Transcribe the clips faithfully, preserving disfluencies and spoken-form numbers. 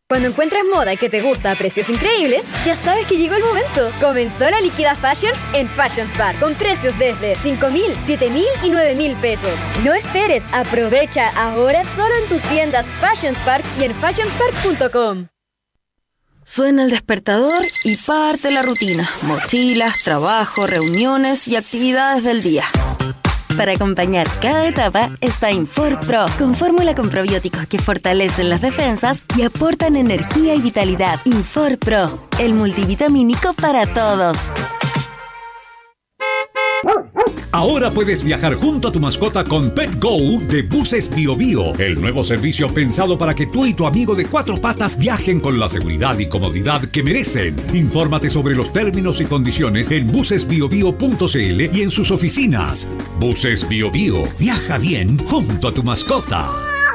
Cuando encuentras moda que te gusta a precios increíbles, ya sabes que llegó el momento. Comenzó la Liquida Fashions en Fashions Bar, con precios desde cinco mil, siete mil y nueve mil pesos. No esperes, aprovecha ahora solo en tus tiendas Fashions Park y en fashions park punto com. Suena el despertador y parte la rutina. Mochilas, trabajo, reuniones y actividades del día. Para acompañar cada etapa está InforPro, con fórmula con probióticos que fortalecen las defensas y aportan energía y vitalidad. InforPro, el multivitamínico para todos. Ahora puedes viajar junto a tu mascota con PetGo de Buses BioBio, el nuevo servicio pensado para que tú y tu amigo de cuatro patas viajen con la seguridad y comodidad que merecen. Infórmate sobre los términos y condiciones en buses bio bio punto c l y en sus oficinas. Buses BioBio, viaja bien junto a tu mascota.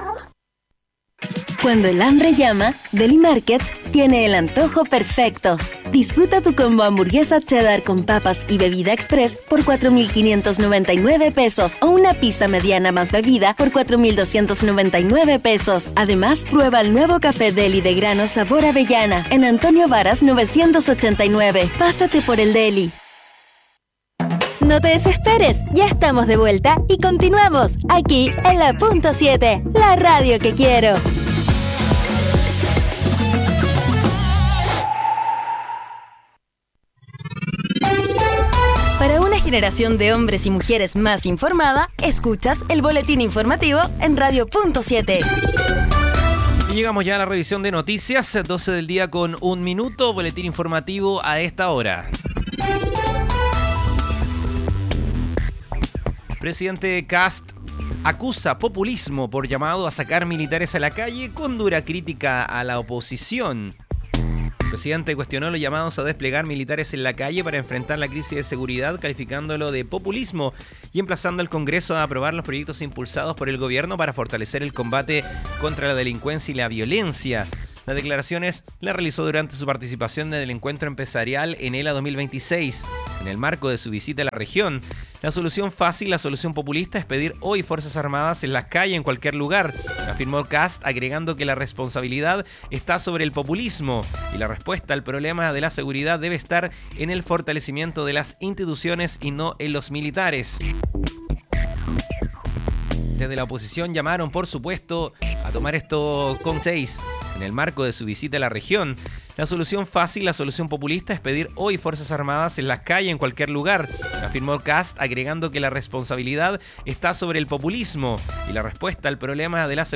Cuando el hambre llama, Deli Market tiene el antojo perfecto. Disfruta tu combo hamburguesa cheddar con papas y bebida express por cuatro mil quinientos noventa y nueve pesos o una pizza mediana más bebida por cuatro mil doscientos noventa y nueve pesos. Además, prueba el nuevo café Deli de grano sabor avellana en Antonio Varas novecientos ochenta y nueve. Pásate por el Deli. No te desesperes, ya estamos de vuelta y continuamos aquí en la punto siete, la radio que quiero. Para una generación de hombres y mujeres más informada, escuchas el boletín informativo en Radio Punto siete. Y llegamos ya a la revisión de noticias, doce del día con un minuto, boletín informativo a esta hora. Presidente Kast acusa populismo por llamado a sacar militares a la calle con dura crítica a la oposición. El presidente cuestionó los llamados a desplegar militares en la calle para enfrentar la crisis de seguridad, calificándolo de populismo y emplazando al Congreso a aprobar los proyectos impulsados por el gobierno para fortalecer el combate contra la delincuencia y la violencia. Las declaraciones las realizó durante su participación en el encuentro empresarial Enela dos mil veintiséis. En el marco de su visita a la región, la solución fácil, la solución populista es pedir hoy Fuerzas Armadas en las calles en cualquier lugar, afirmó Kast, agregando que la responsabilidad está sobre el populismo y la respuesta al problema de la seguridad debe estar en el fortalecimiento de las instituciones y no en los militares. Desde la oposición llamaron, por supuesto, a tomar esto con seis. En el marco de su visita a la región, la solución fácil, la solución populista es pedir hoy Fuerzas Armadas en las calles en cualquier lugar, afirmó Kast, agregando que la responsabilidad está sobre el populismo y la respuesta al problema de la seguridad